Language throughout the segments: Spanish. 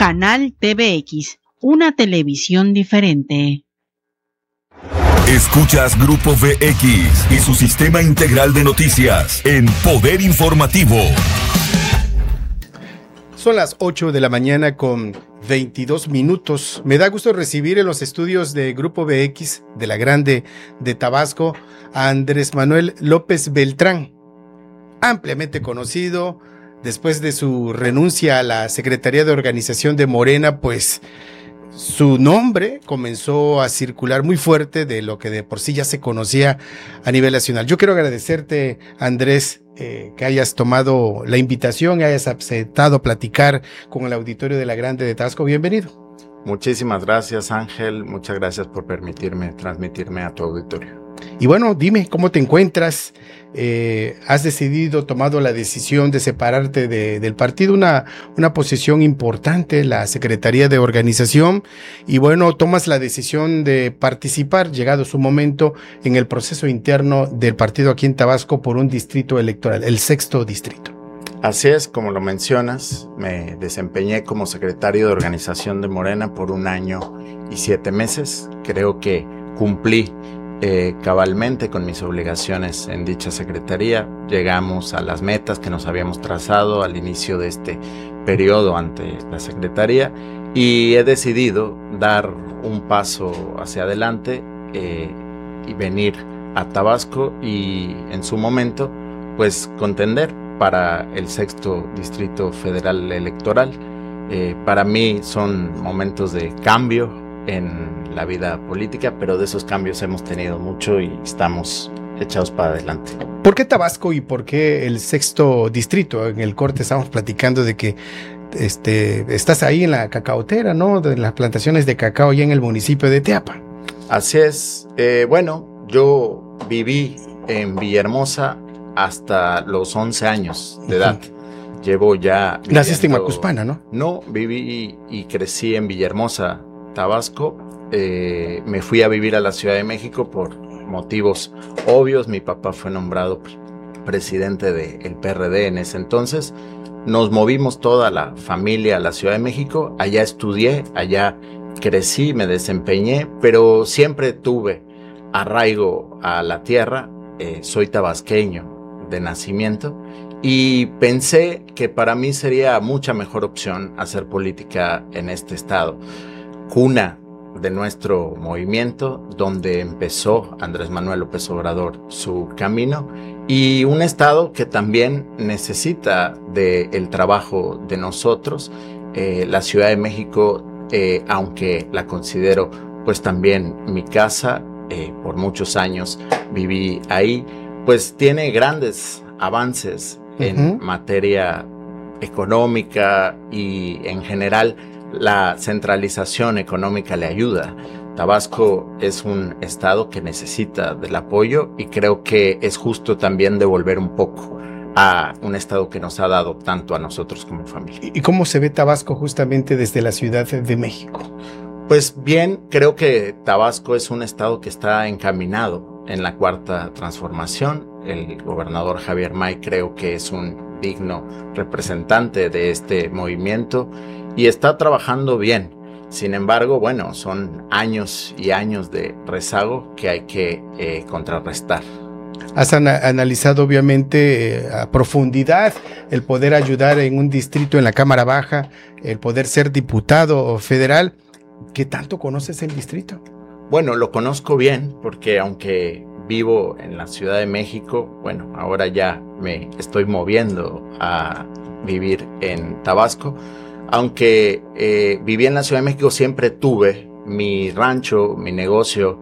Canal TVX, una televisión diferente. Escuchas Grupo VX y su sistema integral de noticias en Poder Informativo. Son las 8 de la mañana con 22 minutos. Me da gusto recibir en los estudios de Grupo VX de la Grande de Tabasco a Andrés Manuel López Beltrán, ampliamente conocido después de su renuncia a la Secretaría de Organización de Morena, pues su nombre comenzó a circular muy fuerte de lo que de por sí ya se conocía a nivel nacional. Yo quiero agradecerte, Andrés, que hayas tomado la invitación y hayas aceptado platicar con el auditorio de la Grande de Tabasco. Bienvenido. Muchísimas gracias, Ángel. Muchas gracias por permitirme transmitirme a tu auditorio. Y bueno, dime, ¿cómo te encuentras? Has tomado la decisión de separarte del partido, una posición importante, la Secretaría de Organización, y bueno, tomas la decisión de participar, llegado su momento, en el proceso interno del partido aquí en Tabasco por un distrito electoral, el 6º distrito. Así es, como lo mencionas, me desempeñé como secretario de Organización de Morena por 1 año y 7 meses. Creo que cumplí cabalmente con mis obligaciones en dicha secretaría. Llegamos a las metas que nos habíamos trazado al inicio de este periodo ante la secretaría y he decidido dar un paso hacia adelante y venir a Tabasco y en su momento pues contender para el 6º Distrito Federal Electoral. Para mí son momentos de cambio en la vida política, pero de esos cambios hemos tenido mucho y estamos echados para adelante. ¿Por qué Tabasco y por qué el 6º distrito? En el corte estábamos platicando de que estás ahí en la cacaotera, ¿no? De las plantaciones de cacao ya en el municipio de Teapa. Así es. Bueno, yo viví en Villahermosa hasta los 11 años de edad. Llevo ya... Naciste en Macuspana, ¿no? No, viví y crecí en Villahermosa, Tabasco. Me fui a vivir a la Ciudad de México por motivos obvios. Mi papá fue nombrado presidente del PRD en ese entonces. Nos movimos toda la familia a la Ciudad de México. Allá estudié, allá crecí, me desempeñé, pero siempre tuve arraigo a la tierra. Soy tabasqueño de nacimiento y pensé que para mí sería mucha mejor opción hacer política en este estado, cuna de nuestro movimiento, donde empezó Andrés Manuel López Obrador su camino, y un estado que también necesita del trabajo de nosotros. La Ciudad de México, aunque la considero pues también mi casa, por muchos años viví ahí, pues tiene grandes avances en materia económica y en general la centralización económica le ayuda. Tabasco es un estado que necesita del apoyo y creo que es justo también devolver un poco a un estado que nos ha dado tanto a nosotros como familia. ¿Y cómo se ve Tabasco justamente desde la Ciudad de México? Pues bien, creo que Tabasco es un estado que está encaminado en la 4ª transformación. El gobernador Javier May creo que es un digno representante de este movimiento y está trabajando bien. Sin embargo, bueno, son años y años de rezago que hay que contrarrestar. Has analizado obviamente a profundidad el poder ayudar en un distrito en la Cámara Baja, el poder ser diputado federal. ¿Qué tanto conoces el distrito? Bueno, lo conozco bien porque aunque vivo en la Ciudad de México, bueno, ahora ya me estoy moviendo a vivir en Tabasco. Aunque viví en la Ciudad de México, siempre tuve mi rancho, mi negocio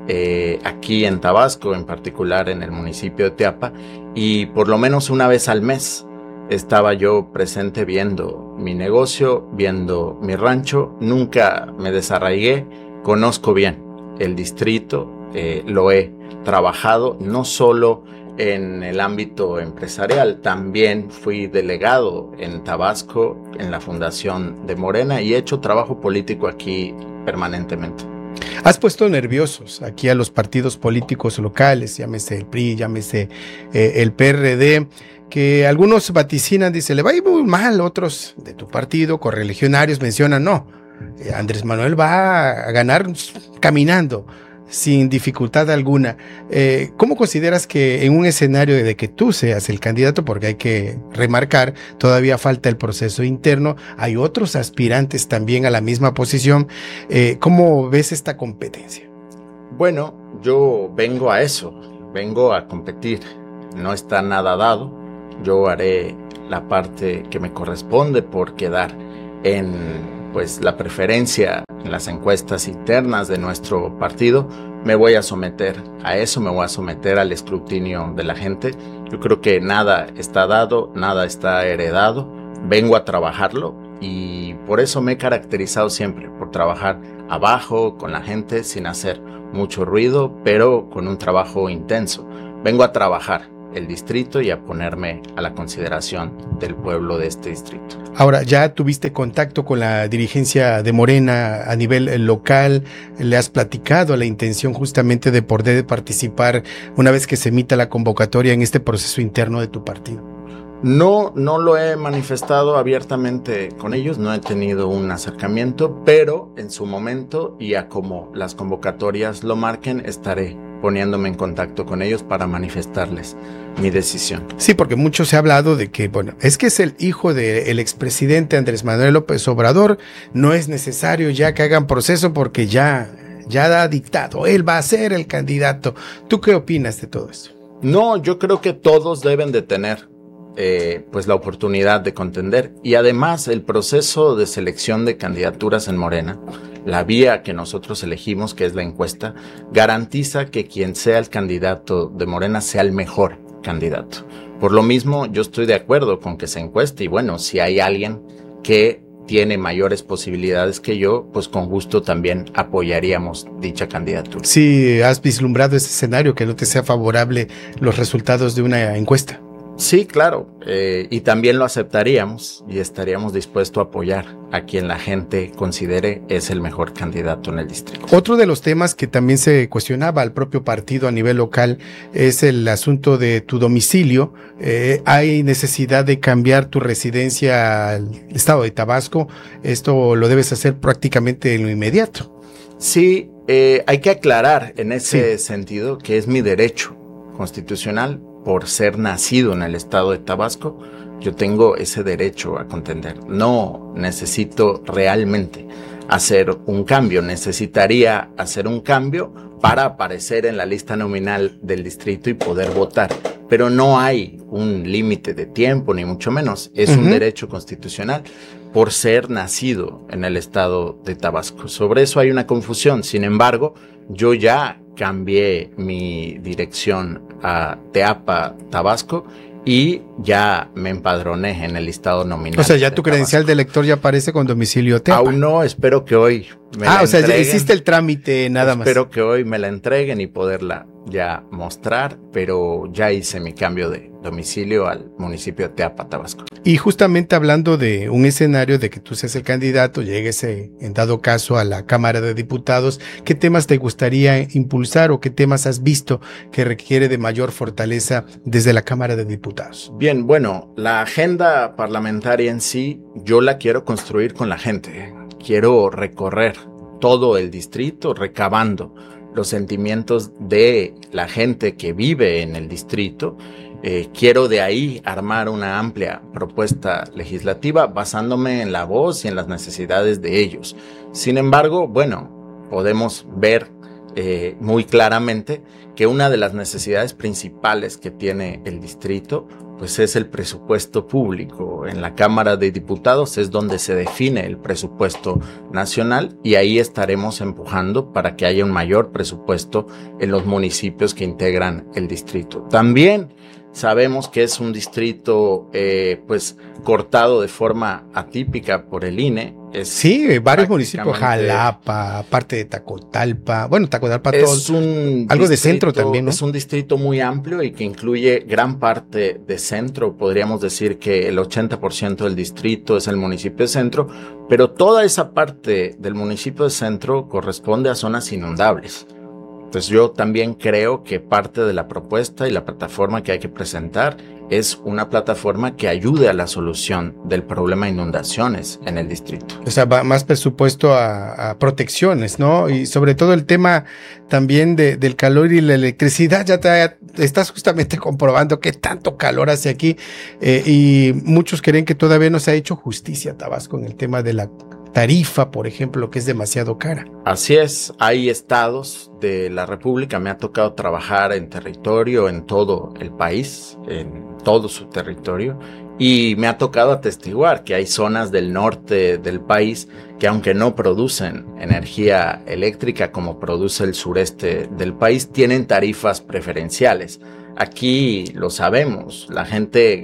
aquí en Tabasco, en particular en el municipio de Teapa, y por lo menos una vez al mes estaba yo presente viendo mi negocio, viendo mi rancho. Nunca me desarraigué, conozco bien el distrito, lo he trabajado no solo en el ámbito empresarial, también fui delegado en Tabasco, en la Fundación de Morena, y he hecho trabajo político aquí permanentemente. Has puesto nerviosos aquí a los partidos políticos locales, llámese el PRI, llámese el PRD. que algunos vaticinan, dice, le va a ir muy mal, otros de tu partido, correligionarios, mencionan, no, Andrés Manuel va a ganar caminando, sin dificultad alguna. ¿Cómo consideras que en un escenario de que tú seas el candidato, porque hay que remarcar, todavía falta el proceso interno, hay otros aspirantes también a la misma posición, ¿cómo ves esta competencia? Bueno, yo vengo a eso, vengo a competir, no está nada dado, yo haré la parte que me corresponde por quedar en pues la preferencia en las encuestas internas de nuestro partido. Me voy a someter a eso, me voy a someter al escrutinio de la gente. Yo creo que nada está dado, nada está heredado, vengo a trabajarlo y por eso me he caracterizado siempre, por trabajar abajo con la gente sin hacer mucho ruido, pero con un trabajo intenso. Vengo a trabajar el distrito y a ponerme a la consideración del pueblo de este distrito. Ahora, ¿ya tuviste contacto con la dirigencia de Morena a nivel local? ¿Le has platicado la intención justamente de poder participar una vez que se emita la convocatoria en este proceso interno de tu partido? No lo he manifestado abiertamente con ellos, no he tenido un acercamiento, pero en su momento y a como las convocatorias lo marquen, estaré poniéndome en contacto con ellos para manifestarles mi decisión. Sí, porque mucho se ha hablado de que, bueno, es que es el hijo del expresidente Andrés Manuel López Obrador, no es necesario ya que hagan proceso porque ya ha dictado, él va a ser el candidato. ¿Tú qué opinas de todo eso? No, yo creo que todos deben de tener pues la oportunidad de contender y además el proceso de selección de candidaturas en Morena, la vía que nosotros elegimos, que es la encuesta, garantiza que quien sea el candidato de Morena sea el mejor candidato. Por lo mismo, yo estoy de acuerdo con que se encueste y bueno, si hay alguien que tiene mayores posibilidades que yo, pues con gusto también apoyaríamos dicha candidatura. Sí, ¿has vislumbrado ese escenario que no te sea favorable los resultados de una encuesta? Sí, claro, y también lo aceptaríamos y estaríamos dispuestos a apoyar a quien la gente considere es el mejor candidato en el distrito. Otro de los temas que también se cuestionaba al propio partido a nivel local es el asunto de tu domicilio. ¿Hay necesidad de cambiar tu residencia al estado de Tabasco? Esto lo debes hacer prácticamente en lo inmediato. Sí, hay que aclarar en ese sentido que es mi derecho constitucional. Por ser nacido en el estado de Tabasco, yo tengo ese derecho a contender. No necesito realmente hacer un cambio, necesitaría hacer un cambio para aparecer en la lista nominal del distrito y poder votar. Pero no hay un límite de tiempo, ni mucho menos. Es un derecho constitucional por ser nacido en el estado de Tabasco. Sobre eso hay una confusión. Sin embargo, yo ya cambié mi dirección a Teapa, Tabasco, y ya me empadroné en el listado nominal. O sea, ya tu credencial de elector ya aparece con domicilio Teapa. Aún no, espero que hoy me la entreguen. Ya hiciste el trámite nada más. Espero que hoy me la entreguen y poderla ya mostrar, pero ya hice mi cambio de domicilio al municipio de Teapa, Tabasco. Y justamente hablando de un escenario de que tú seas el candidato, llegues en dado caso a la Cámara de Diputados, ¿qué temas te gustaría impulsar o qué temas has visto que requiere de mayor fortaleza desde la Cámara de Diputados? Bien, bueno, la agenda parlamentaria en sí, yo la quiero construir con la gente. Quiero recorrer todo el distrito recabando los sentimientos de la gente que vive en el distrito. Quiero de ahí armar una amplia propuesta legislativa basándome en la voz y en las necesidades de ellos. Sin embargo, bueno, podemos ver muy claramente que una de las necesidades principales que tiene el distrito pues es el presupuesto público. En la Cámara de Diputados es donde se define el presupuesto nacional y ahí estaremos empujando para que haya un mayor presupuesto en los municipios que integran el distrito. También sabemos que es un distrito pues cortado de forma atípica por el INE. Sí, varios municipios, Jalapa, parte de Tacotalpa, bueno, Tacotalpa todo, algo de centro también, ¿no? Es un distrito muy amplio y que incluye gran parte de centro, podríamos decir que el 80% del distrito es el municipio de centro, pero toda esa parte del municipio de centro corresponde a zonas inundables. Entonces yo también creo que parte de la propuesta y la plataforma que hay que presentar es una plataforma que ayude a la solución del problema de inundaciones en el distrito. O sea, va más presupuesto a protecciones, ¿no? Y sobre todo el tema también del calor y la electricidad. Ya estás justamente comprobando qué tanto calor hace aquí, y muchos creen que todavía no se ha hecho justicia a Tabasco en el tema de la tarifa, por ejemplo, que es demasiado cara. Así es, hay estados de la República, me ha tocado trabajar en territorio, en todo el país, en todo su territorio, y me ha tocado atestiguar que hay zonas del norte del país que, aunque no producen energía eléctrica como produce el sureste del país, tienen tarifas preferenciales. Aquí lo sabemos, la gente